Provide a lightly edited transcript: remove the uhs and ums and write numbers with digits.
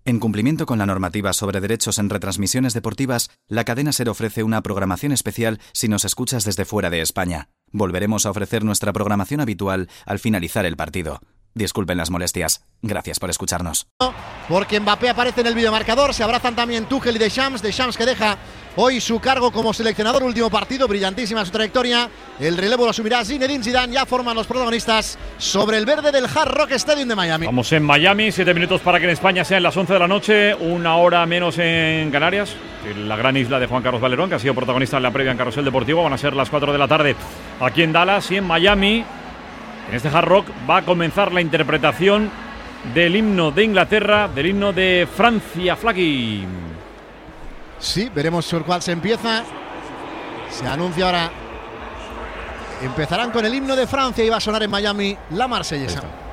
En cumplimiento con la normativa sobre derechos en retransmisiones deportivas, la cadena SER ofrece una programación especial si nos escuchas desde fuera de España. Volveremos a ofrecer nuestra programación habitual al finalizar el partido. Disculpen las molestias. Gracias por escucharnos. Porque Mbappé aparece en el videomarcador, se abrazan también Tuchel y Deschamps que deja hoy su cargo como seleccionador, último partido, brillantísima su trayectoria. El relevo lo asumirá Zinedine Zidane, ya forman los protagonistas sobre el verde del Hard Rock Stadium de Miami. Vamos en Miami, 7 minutos para que en España sean las 11 de la noche, una hora menos en Canarias. La gran isla de Juan Carlos Valerón, que ha sido protagonista en la previa en Carrusel Deportivo, van a ser las 4 de la tarde aquí en Dallas y en Miami. En este Hard Rock va a comenzar la interpretación del himno de Inglaterra, del himno de Francia, Flaky. Sí, veremos por cuál se empieza. Se anuncia ahora. Empezarán con el himno de Francia y va a sonar en Miami la Marsellesa.